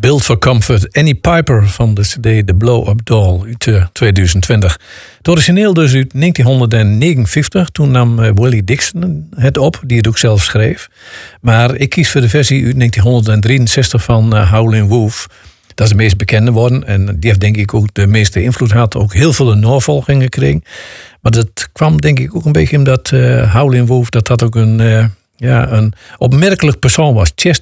Built for Comfort. Annie Piper van de cd The Blow-Up Doll uit 2020. Het origineel dus uit 1959. Toen nam Willie Dixon het op, die het ook zelf schreef. Maar ik kies voor de versie uit 1963 van Howlin' Wolf. Dat is de meest bekende worden. En die heeft denk ik ook de meeste invloed gehad. Ook heel veel navolgingen gekregen. Maar dat kwam denk ik ook een beetje omdat Howlin' Wolf... dat ook een opmerkelijk persoon was.